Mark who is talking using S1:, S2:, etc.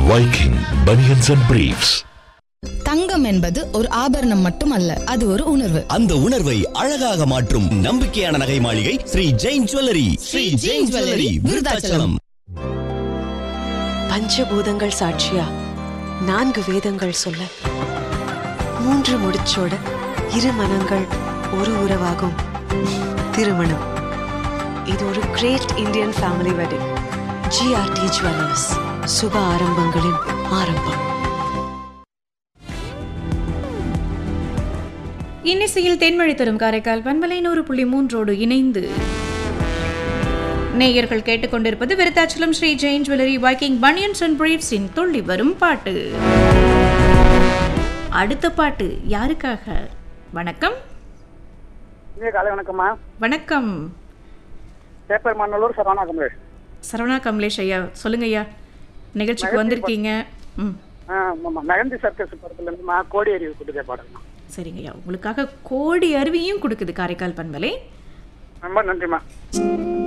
S1: Viking Bunions and Briefs.
S2: தங்கம் என்பது ஒரு ஆபரணம் மட்டுமல்ல, அது ஒரு உணர்வு.
S3: அந்த உணர்வை அழகாக மாற்றும் நம்பிக்கையான நகை மாளிகை ஸ்ரீ ஜெயின் ஜுவல்லரி. ஸ்ரீ ஜெயின் ஜுவல்லரி, விருதாச்சலம்.
S4: பஞ்சபூதங்கள் சாட்சியா 4 வேதங்கள் சொல்ல 3 முடிச்சோட 2 மனங்கள் ஒரு உறவாகும். திருமணம். இது ஒரு great Indian family wedding. GRT jewellers, சுப ஆரம்பங்களின் ஆரம்பம்.
S5: இன்னிசையில் தென்மழை தரும் காரைக்கால் பண்பலை 100.3 இணைந்து நேயர்கள் கேட்டுக்கொண்டிருப்பது Virudhachalam Sri Jain jewellery Viking banians and பிரீஃப்ஸின் துள்ளி வரும் பாட்டு. அடுத்த பாட்டு யாருக்காக? வணக்கம்.
S6: காலை வணக்கம்மா.
S5: வணக்கம்.
S6: பேப்பர் மண்ணலூர் சரவணா கமலேஷ்.
S5: சரவணா கமலேஷ் ஐயா, சொல்லுங்க ஐயா, நிகழ்ச்சிக்கு வந்திருக்கீங்க.
S6: மெகந்தி சர்க்கஸ் படத்துல இருந்து கோடி அருவி கொடுக்க பாடுங்க.
S5: சரிங்க ஐயா, உங்களுக்காக கோடி அருவியும் கொடுக்குது காரைக்கால் பண்பலை.
S6: ரொம்ப நன்றிம்மா.